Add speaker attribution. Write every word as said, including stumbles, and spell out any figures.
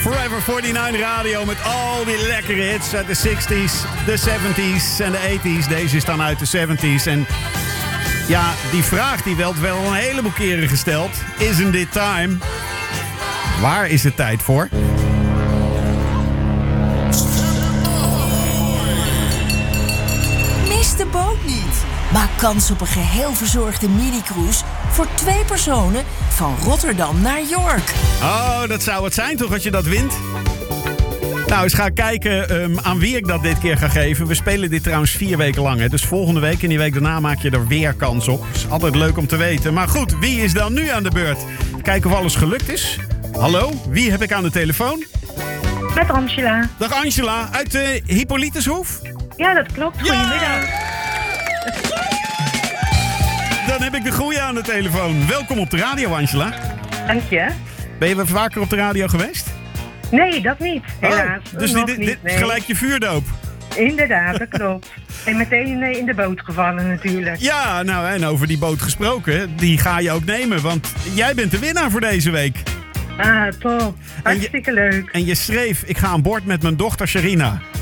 Speaker 1: Forever forty-nine Radio met al die lekkere hits uit de zestig's, de zeventig's en de tachtig's. Deze is dan uit de zeventig's. En ja, die vraag die werd wel een heleboel keren gesteld. Isn't it time? Waar is het tijd voor?
Speaker 2: Mis de boot niet. Maak kans op een geheel verzorgde mini-cruise voor twee personen van Rotterdam naar York.
Speaker 1: Oh, dat zou het zijn toch als je dat wint? Nou, eens gaan kijken um, aan wie ik dat dit keer ga geven. We spelen dit trouwens vier weken lang. Hè? Dus volgende week en die week daarna maak je er weer kans op. Is altijd leuk om te weten. Maar goed, wie is dan nu aan de beurt? Kijken of alles gelukt is. Hallo, wie heb ik aan de telefoon?
Speaker 3: Met Angela.
Speaker 1: Dag Angela, uit de uh, Hippolytushoef?
Speaker 3: Ja, dat klopt. Goedemiddag. Ja!
Speaker 1: Dan heb ik de goeie aan de telefoon. Welkom op de radio, Angela.
Speaker 3: Dank je.
Speaker 1: Ben je wel vaker op de radio geweest?
Speaker 3: Nee, dat niet. Helaas.
Speaker 1: Oh, dus dit, dit
Speaker 3: niet,
Speaker 1: is
Speaker 3: nee.
Speaker 1: gelijk je vuurdoop?
Speaker 3: Inderdaad, dat klopt. En meteen in de boot gevallen natuurlijk.
Speaker 1: Ja, nou en over die boot gesproken, die ga je ook nemen. Want jij bent de winnaar voor deze week.
Speaker 3: Ah, top. Hartstikke
Speaker 1: en je,
Speaker 3: leuk.
Speaker 1: En je schreef, ik ga aan boord met mijn dochter Sharina.